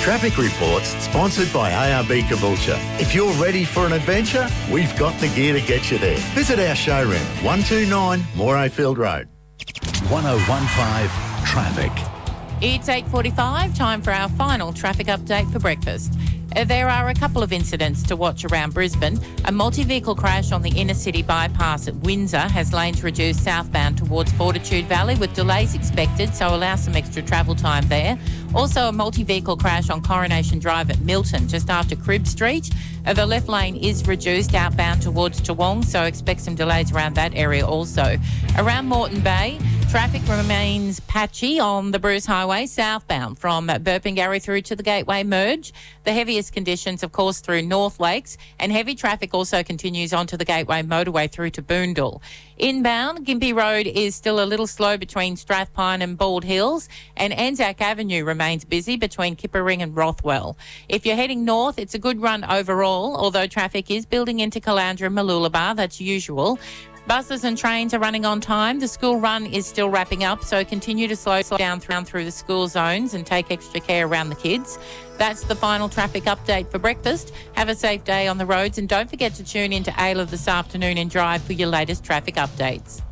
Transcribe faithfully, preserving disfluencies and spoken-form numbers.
Traffic Reports, sponsored by A R B Caboolture. If you're ready for an adventure, we've got the gear to get you there. Visit our showroom, one two nine Morayfield Road. one oh one point five Traffic. It's eight forty-five, time for our final traffic update for breakfast. Uh, There are a couple of incidents to watch around Brisbane. A multi-vehicle crash on the inner city bypass at Windsor has lanes reduced southbound towards Fortitude Valley with delays expected, so allow some extra travel time there. Also, a multi-vehicle crash on Coronation Drive at Milton just after Cribb Street. Uh, The left lane is reduced outbound towards Toowong, so expect some delays around that area also. Around Moreton Bay, traffic remains patchy on the Bruce Highway southbound from Burpengary through to the Gateway Merge. The heaviest conditions, of course, through North Lakes, and heavy traffic also continues onto the Gateway motorway through to Boondall. Inbound, Gympie Road is still a little slow between Strathpine and Bald Hills, and Anzac Avenue remains busy between Kippering and Rothwell. If you're heading north, it's a good run overall, although traffic is building into Caloundra and Mooloolaba, that's usual. Buses and trains are running on time. The school run is still wrapping up, so continue to slow down through, through the school zones and take extra care around the kids. That's the final traffic update for breakfast. Have a safe day on the roads, and don't forget to tune in to Ayla this afternoon and Drive for your latest traffic updates.